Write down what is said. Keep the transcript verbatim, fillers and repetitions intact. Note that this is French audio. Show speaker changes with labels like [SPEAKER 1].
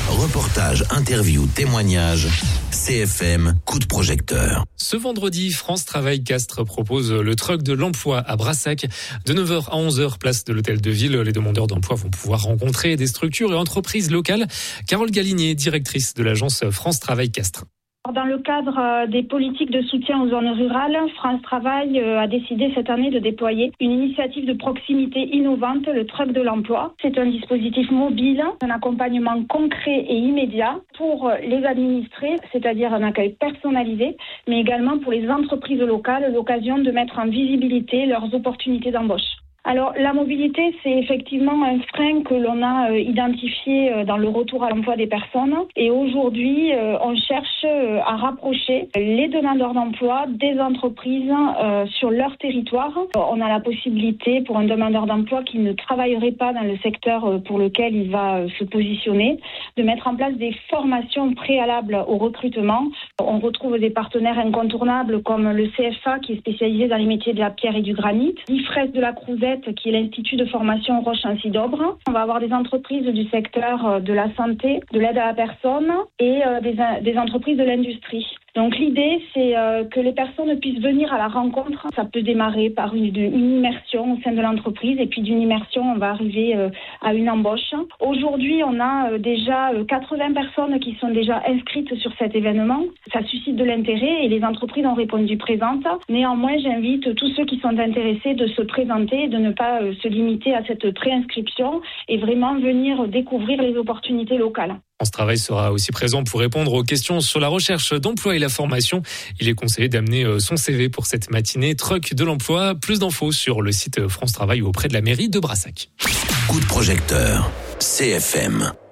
[SPEAKER 1] Reportages, interviews, témoignages. C F M, coup de projecteur.
[SPEAKER 2] Ce vendredi, France Travail Castres propose le truck de l'emploi à Brassac. De neuf heures à onze heures, place de l'Hôtel de Ville, les demandeurs d'emploi vont pouvoir rencontrer des structures et entreprises locales. Carole Galinier, directrice de l'agence France Travail Castres.
[SPEAKER 3] Dans le cadre des politiques de soutien aux zones rurales, France Travail a décidé cette année de déployer une initiative de proximité innovante, le truck de l'emploi. C'est un dispositif mobile, un accompagnement concret et immédiat pour les administrés, c'est-à-dire un accueil personnalisé, mais également pour les entreprises locales, l'occasion de mettre en visibilité leurs opportunités d'embauche. Alors, la mobilité, c'est effectivement un frein que l'on a euh, identifié euh, dans le retour à l'emploi des personnes. Et aujourd'hui, euh, on cherche euh, à rapprocher les demandeurs d'emploi des entreprises euh, sur leur territoire. On a la possibilité pour un demandeur d'emploi qui ne travaillerait pas dans le secteur euh, pour lequel il va euh, se positionner, de mettre en place des formations préalables au recrutement. On retrouve des partenaires incontournables comme le C F A qui est spécialisé dans les métiers de la pierre et du granit, l'I F R E S de la Crouzette qui est l'Institut de formation Roche-Ancy-d'Aubre. On va avoir des entreprises du secteur de la santé, de l'aide à la personne et des, des entreprises de l'industrie. Donc l'idée, c'est euh, que les personnes puissent venir à la rencontre. Ça peut démarrer par une, une immersion au sein de l'entreprise et puis d'une immersion, on va arriver euh, à une embauche. Aujourd'hui, on a euh, déjà euh, quatre-vingts personnes qui sont déjà inscrites sur cet événement. Ça suscite de l'intérêt et les entreprises ont répondu présentes. Néanmoins, j'invite tous ceux qui sont intéressés de se présenter, de ne pas euh, se limiter à cette préinscription et vraiment venir découvrir les opportunités locales.
[SPEAKER 2] France Travail sera aussi présent pour répondre aux questions sur la recherche d'emploi et la formation. Il est conseillé d'amener son C V pour cette matinée truck de l'emploi. Plus d'infos sur le site France Travail ou auprès de la mairie de Brassac.
[SPEAKER 1] Coup de projecteur, C F M.